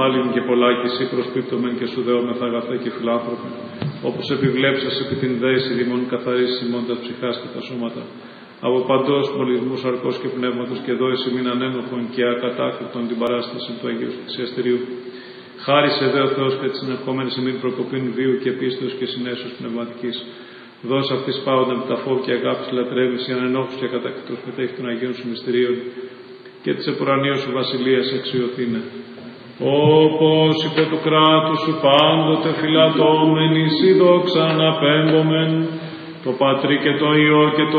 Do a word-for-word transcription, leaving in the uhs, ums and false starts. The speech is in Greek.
πάλιν και πολλάκισι προσπίπτωμεν και σου δεόμεθα αγαθέ και φιλάνθρωπε, όπως επιβλέψας επί την δέηση δήμων καθαρίσεις ημών τα ψυχάς και τα σώματα. Από παντός πολιτισμού σαρκός και πνεύματος και δόηση μην ανέμοχων και ακατάκριτον την παράσταση του Αγίου Θυσιαστηρίου. Χάρισε δε ο Θεός και τις συνεχόμενες ημίν προκοπήν βίου και πίστεως και συνέσεως πνευματικής. Δώσε αυτής πάοντα με τα φόβ και αγάπης λατρεύεις, οι ανενόχους και ακατάκριτος μετέχει των Αγίων σου μυστηρίων και της επουρανίου σου βασιλείας εξιωθήνε. Όπως υπό του κράτους σου πάντοτε φυλατώμενοι, σύ δόξα αναπέμπομεν, το Πατρί και το Υιό και το